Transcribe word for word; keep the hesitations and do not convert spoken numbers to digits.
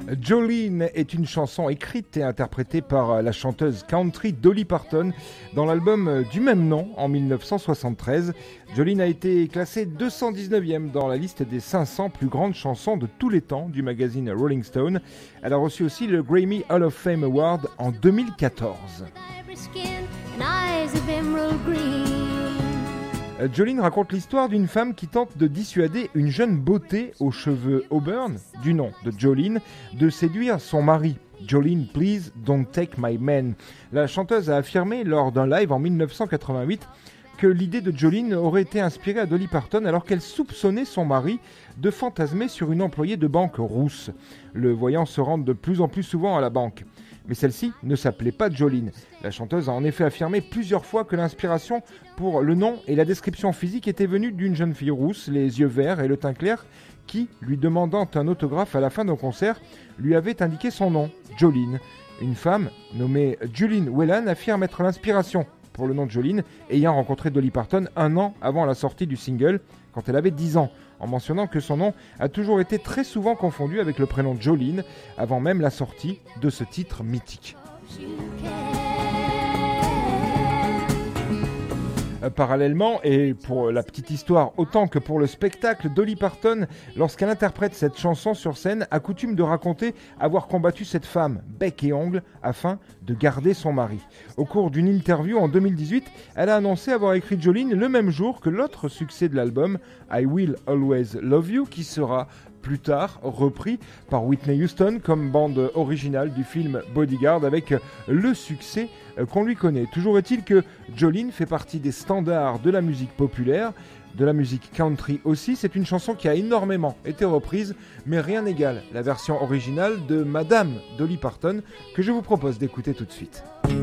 Jolene est une chanson écrite et interprétée par la chanteuse country Dolly Parton dans l'album du même nom en dix-neuf cent soixante-treize. Jolene a été classée deux cent dix-neuvième dans la liste des cinq cents plus grandes chansons de tous les temps du magazine Rolling Stone. Elle a reçu aussi le Grammy Hall of Fame Award en deux mille quatorze. Jolene raconte l'histoire d'une femme qui tente de dissuader une jeune beauté aux cheveux auburn, du nom de Jolene, de séduire son mari. Jolene, please don't take my man. La chanteuse a affirmé lors d'un live en dix-neuf cent quatre-vingt-huit que l'idée de Jolene aurait été inspirée à Dolly Parton alors qu'elle soupçonnait son mari de fantasmer sur une employée de banque rousse, le voyant se rendre de plus en plus souvent à la banque. Mais celle-ci ne s'appelait pas Jolene. La chanteuse a en effet affirmé plusieurs fois que l'inspiration pour le nom et la description physique était venue d'une jeune fille rousse, les yeux verts et le teint clair, qui, lui demandant un autographe à la fin d'un concert, lui avait indiqué son nom, Jolene. Une femme nommée Juline Whelan affirme être l'inspiration pour le nom de Jolene, ayant rencontré Dolly Parton un an avant la sortie du single, quand elle avait dix ans, en mentionnant que son nom a toujours été très souvent confondu avec le prénom Jolene, avant même la sortie de ce titre mythique. Parallèlement, et pour la petite histoire autant que pour le spectacle, Dolly Parton, lorsqu'elle interprète cette chanson sur scène, a coutume de raconter avoir combattu cette femme, bec et ongles, afin de garder son mari. Au cours d'une interview en deux mille dix-huit, elle a annoncé avoir écrit Jolene le même jour que l'autre succès de l'album, I Will Always Love You, qui sera plus tard repris par Whitney Houston comme bande originale du film Bodyguard avec le succès qu'on lui connaît. Toujours est-il que Jolene fait partie des standards de la musique populaire, de la musique country aussi. C'est une chanson qui a énormément été reprise, mais rien n'égale la version originale de Madame Dolly Parton que je vous propose d'écouter tout de suite.